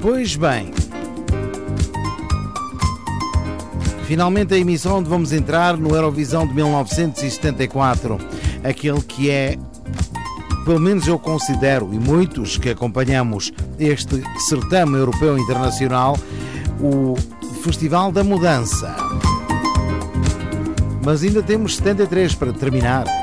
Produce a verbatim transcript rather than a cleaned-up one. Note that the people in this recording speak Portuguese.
Pois bem, finalmente a emissão onde vamos entrar no Eurovisão de mil novecentos e setenta e quatro, aquele que é, pelo menos eu considero, e muitos que acompanhamos este certame europeu internacional, o Festival da Mudança. Mas ainda temos setenta e três para terminar.